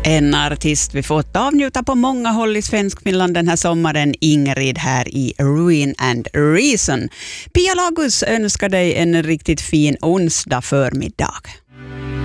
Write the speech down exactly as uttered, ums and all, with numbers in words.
En artist vi fått avnjuta på många håll i Svenskfinland den här sommaren, Ingrid här i Ruin and Reason. Pia Lagus önskar dig en riktigt fin onsdag förmiddag.